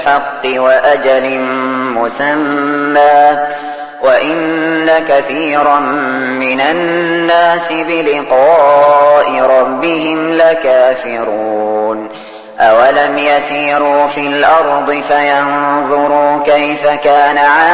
الحق وأجل مسمى وإن كثيرا من الناس بلقاء ربهم لكافرون أولم يسيروا في الأرض فينظروا كيف كان